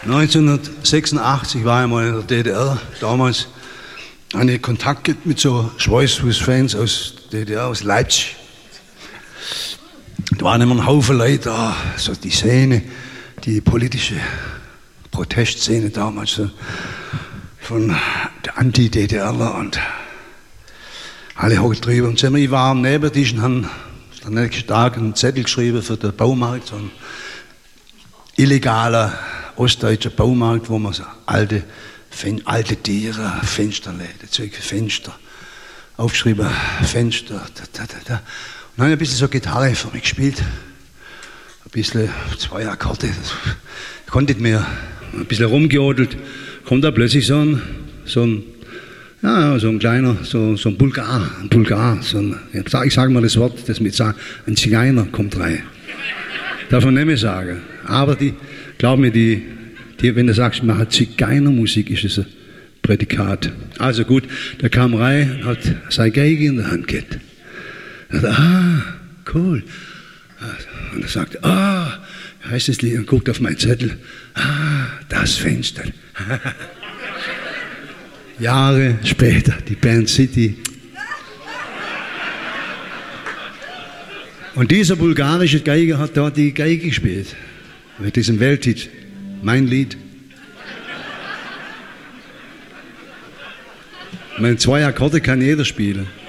1986 war ich mal in der DDR. Damals hatte ich Kontakt mit so Schweißfuß-Fans aus DDR, aus Leipzig. Da waren immer ein Haufen Leute da, so die Szene, die politische Protestszene damals, so von der Anti-DDRler und alle hoch drüber. Und ich war am Nebentisch und haben am nächsten Tag einen Zettel geschrieben für den Baumarkt, so ein illegaler ostdeutscher Baumarkt, wo man so alte Tiere, Fensterläden, Zeug für Fenster, aufgeschrieben, Fenster, Und dann habe ich ein bisschen so Gitarre für mich gespielt, ein bisschen 2 Akkorde, ich konnte nicht mehr, ein bisschen rumgejodelt, kommt da plötzlich so ein kleiner, so ein Bulgar, ich sage mal das Wort, das mit sagen, ein Zigeuner kommt rein. Darf man nicht mehr sagen. Aber glaub mir, wenn du sagst, man hat Zigeunermusik, ist es ein Prädikat. Also gut, der kam rein, hat seine Geige in der Hand gehabt. Er dachte, cool. Und er sagte, heißt das Lied, und guckt auf meinen Zettel, das Fenster. Jahre später, die Band City. Und dieser bulgarische Geiger hat dort die Geige gespielt. Mit diesem Welthit, mein Lied. Meine 2 Akkorde kann jeder spielen.